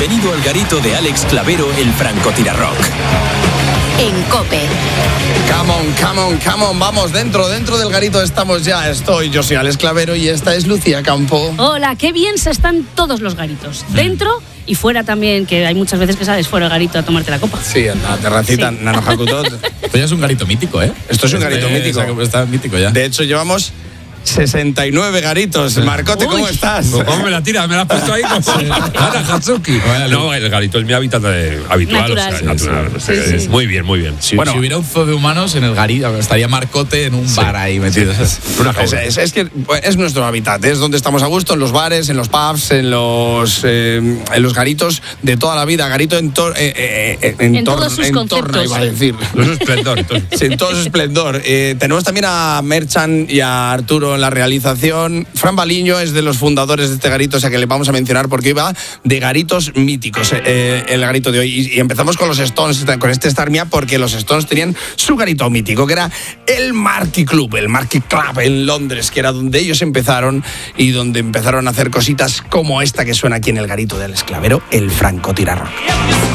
Bienvenido al garito de Alex Clavero, el francotirarrock. En COPE. Come on, vamos, dentro del garito estamos ya. Yo soy Alex Clavero y esta es Lucía Campo. Hola, qué bien se están todos los garitos. Dentro y fuera también, que hay muchas veces que sales fuera del garito a tomarte la copa. Sí, en la terracita, Sí. Nanohakutot. Esto ya es un garito mítico, ¿eh? Esto es un garito mítico. Está mítico ya. De hecho, llevamos 69 garitos. Marcote, ¿cómo estás? ¿Cómo me la tiras? ¿Me la has puesto ahí como Ana Hatsuki? No, el garito es mi hábitat habitual. Natural. O sea, natural. Sí. Es muy bien, muy bien. Si hubiera un zoo de humanos en el garito, estaría Marcote en un bar ahí metido. Es que es nuestro hábitat, es donde estamos a gusto, en los bares, en los pubs, en los garitos de toda la vida. Garito en todos sus conceptos. Iba a decir. Todo su esplendor. Sí, en todo su esplendor. Tenemos también a Merchan y a Arturo en la realización. Fran Baliño es de los fundadores de este garito, o sea que le vamos a mencionar porque iba de garitos míticos el garito de hoy. Y empezamos con los Stones, con este Start Me Up, porque los Stones tenían su garito mítico, que era el Marquee Club en Londres, que era donde ellos empezaron y donde empezaron a hacer cositas como esta que suena aquí en el garito del Alex Clavero, el francotirarrock.